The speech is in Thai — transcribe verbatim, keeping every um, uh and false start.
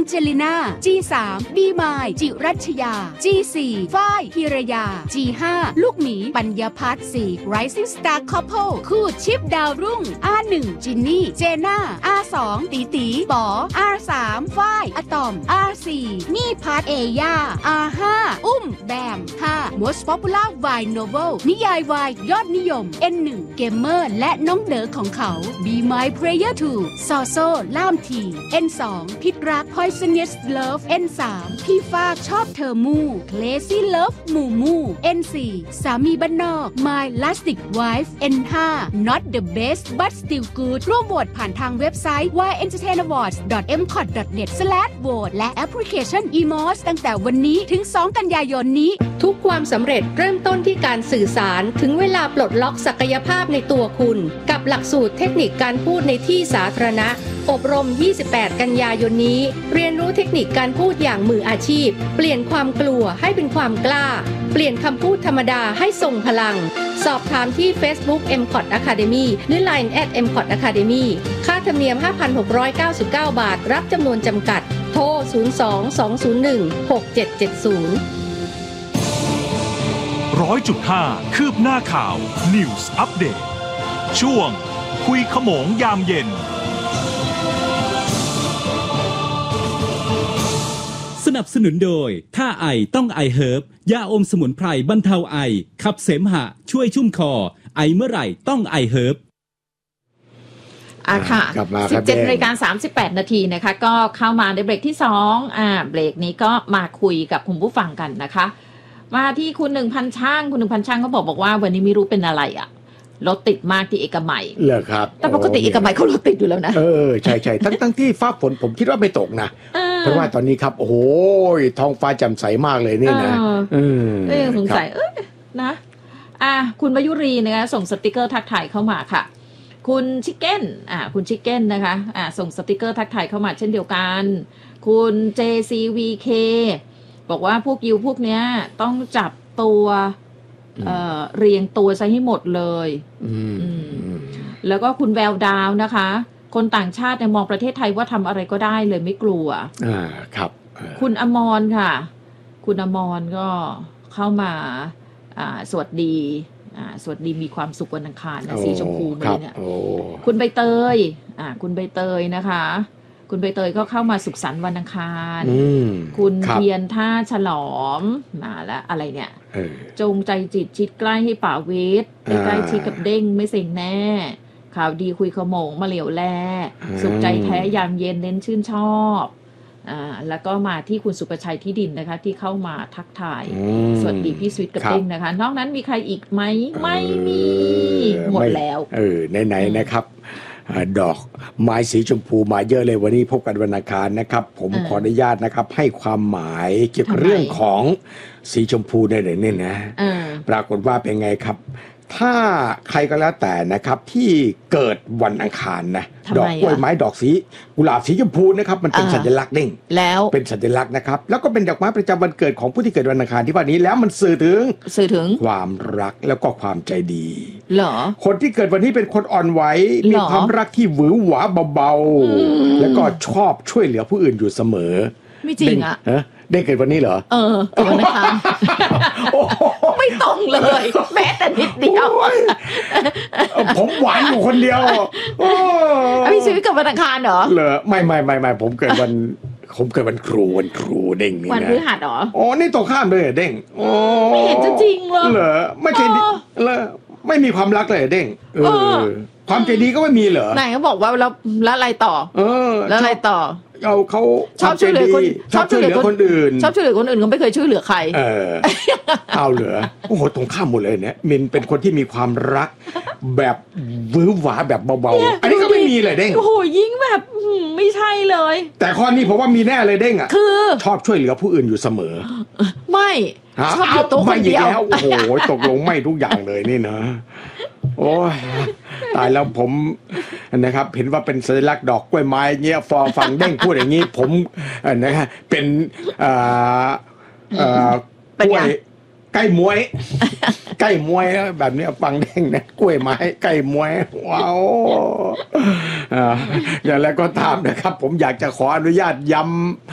เจลิน่า จี สาม บีมายจิรัชยา จี สี่ ฝ้ายพิรยา จี ห้า ลูกหมีปัญญาพัฒน์ สี่ Rising Star Couple คู่ชิปดาวรุ่ง อาร์ หนึ่ง จินนี่ เจน่า อาร์ สอง ตีตีป๋อ อาร์ สาม ฝ้ายอะตอม อาร์ สี่ นี่พัทเอย่า อาร์ ห้า อุ้มแบม ห้า Most Popular Wine Novel นิยายวายยอดนิยม เอ็น หนึ่ง เกมเมอร์และน้องเด๋อของเขา Be My Prayer ทู ซอโซล่ามที เอ็น สอง พิษรัก Poisonous Love เอ็น สาม พี่ฟากชอบเธอมู่ Crazy Love มูมู เอ็น สี่ สามีบ้านนอก My Lastic Wife เอ็น ห้า Not the Best But Still Good ร่วมโหวตผ่านทางเว็บไซต์ วาย เอ็นเตอร์เทน อวอร์ดส์ ดอท เอ็ม คอท ดอท เน็ต สแลช โหวต และแอปพลิเคชัน อี มอส ตั้งแต่วันนี้ถึง สอง กันยายนนี้ทุกความสำเร็จเริ่มต้นที่การสื่อสารถึงเวลาปลดล็อกศักยภาพในตัวคุณกับหลักสูตรเทคนิคการพูดในที่สาธารณะอบรมยี่สิบแปดกันยายนนี้เรียนรู้เทคนิคการพูดอย่างมืออาชีพเปลี่ยนความกลัวให้เป็นความกล้าเปลี่ยนคำพูดธรรมดาให้ทรงพลังสอบถามที่ Facebook เอ็ม คอท Academy หรือ ไลน์ แอท เอ็ม คอท Academy ค่าธรรมเนียม ห้าพันหกร้อยเก้าสิบเก้า บาทรับจำนวนจำกัดโทรศูนย์ สอง สอง ศูนย์ หนึ่ง หก เจ็ด เจ็ด ศูนย์ร้อยจุดห้า คืบหน้าข่าว News Update ช่วงคุยขโมงยามเย็นสนับสนุนโดยถ้าไอต้องไอเฮิร์บยาอมสมุนไพรบรรเทาไอขับเสมหะช่วยชุ่มคอไอเมื่อไหร่ต้องไอเฮิร์บอ่ะค่ะ สิบเจ็ดนาฬิกาสามสิบแปดนาทีนะคะก็เข้ามาในเบรกที่สองอ่าเบรกนี้ก็มาคุยกับคุณผู้ฟังกันนะคะมาที่คุณหนึ่งพันช่างคุณหนึ่งพันช่างเขาบอกบอกว่าวันนี้ไม่รู้เป็นอะไรอ่ะรถติดมากที่เอกมัยเหรอครับแต่ปกติเอกมัยเขารถติดอยู่แล้วนะเออใช่ใช่ทั้งทั้งที่ฟ้าฝนผมคิดว่าไม่ตกนะเพราะว่าตอนนี้ครับโอ้โหท้องฟ้าแจ่มใสมากเลยนี่นะเออเออสงสัยเอ้ยนะอ่ะคุณมายุรีนะคะส่งสติกเกอร์ทักทายเข้ามาค่ะคุณชิคเก้นอ่าคุณชิคเก้นนะคะอ่าส่งสติกเกอร์ทักทายเข้ามาเช่นเดียวกันคุณ เจ ซี วี เค บอกว่าพวกยิวพวกเนี้ยต้องจับตัวเอ่อเรียงตัวซะให้หมดเลยแล้วก็คุณแววดาวนะคะคนต่างชาติเนี่ยมองประเทศไทยว่าทำอะไรก็ได้เลยไม่กลัวอ่าครับคุณอมรค่ะคุณอมรก็เข้ามาอ่าสวัสดีอ่าสวัสดีมีความสุขวันอังคารนะสีชมพูเลยเนี่ยคุณใบเตยอ่าคุณใบเตยนะคะคุณใบเตยก็เข้ามาสุขสันต์วันอังคารคุณเทียนท่าฉลอมมาแล้วอะไรเนี่ยจงใจจิตชิดใกล้ให้ป่าเวทใกล้ชิดกับเด้งไม่เซ็งแน่ข่าวดีคุยขโมงมาเหลียวแลสุขใจแท้ยามเย็นเน้นชื่นชอบอ่าแล้วก็มาที่คุณสุประชัยที่ดินนะคะที่เข้ามาทักทายสวัสดีพี่สวิตกับเด้งนะคะนอกนั้นมีใครอีกไหมไม่มีหมดแล้วเออไหนๆนะครับดอกไม้สีชมพูมาเยอะเลยวันนี้พบกันวันอังคารนะครับผมขออนุญาตนะครับให้ความหมายเกี่ยวกับเรื่องของสีชมพูในเรื่องนี้นะปรากฏว่าเป็นไงครับถ้าใครก็แล้วแต่นะครับที่เกิดวันอังคารนะดอกกล้วยไม้ดอกสีกุหลาบสีชมพูนะครับมันเป็นสัญลักษณ์เด้งแล้วเป็นสัญลักษณ์นะครับแล้วก็เป็นดอกไม้ประจำวันเกิดของผู้ที่เกิดวันอังคารที่ว่านี้แล้วมันสื่อถึงสื่อถึงความรักแล้วก็ความใจดีเหรอคนที่เกิดวันนี้เป็นคนอ่อนไหวมีความรักที่หวือหวาเบาๆแล้วก็ชอบช่วยเหลือผู้อื่นอยู่เสมอไม่จริงอ่ะได้เกิดวันนี้เหรอเออเกิดวันอังคารไม่ตรงเลยแม้แต่นิดเดียวผมหวานอยู่คนเดียวพี่ชีวิตเกิดวันอังคารเหรอเหรอไม่ไม่ไม่ไม่ผมเกิดวันผมเกิดวันครูวันครูเด้งนี่นะวันพฤหัสเหรออ๋อนี่ตรงข้ามเลยเด้งไม่เห็นจะจริงเลยเหรอไม่ใช่เหรอไม่มีความรักเลยเด้งเออความใจดีก็ไม่มีเหรอไหนเขาบอกว่าแล้วแล้วอะไรต่อเออแล้วอะไรต่อเราเขาชอบช่วยเหลือคนชอบช่วยเหลือคนอื่นชอบช่วยเหลือคนอื่นเขาไม่เคยช่วยเหลือใครเออเอาเหลือโอ้โหตรงข้ามหมดเลยเนี่ยมินเป็นคนที่มีความรักแบบวื้อหวาแบบเบาๆอันนี้ก็ไม่มีเลยเด้งโอ้โหยิ่งแบบไม่ใช่เลยแต่ข้อนี้ผมว่ามีแน่เลยเด้งอ่ะคือชอบช่วยเหลือผู้อื่นอยู่เสมอไม่ชอบอยู่ตัวคนเดียวโอ้โหตกลงไม่ทุกอย่างเลยนี่นะโอ้ยตายแล้วผมนะครับเห็นว่าเป็นสัญลักษณ์ดอกกล้วยไม้เงี้ยฟอฟังเด้งพูดอย่างนี้ผมนะฮะเป็นอ่าอ่ากล้วยใกล้มวยใกล้มวยแบบนี้ฟังเด้งนะกล้วยไม้ใกล้มวยว้าวอ่าอย่างไรก็ตามนะครับผมอยากจะขออนุญาตย้ำ